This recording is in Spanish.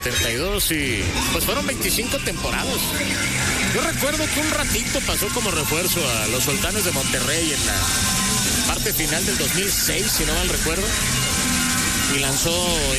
72 y pues fueron 25 temporadas. Yo recuerdo que un ratito pasó como refuerzo a los Sultanes de Monterrey en la parte final del 2006, si no mal recuerdo, y lanzó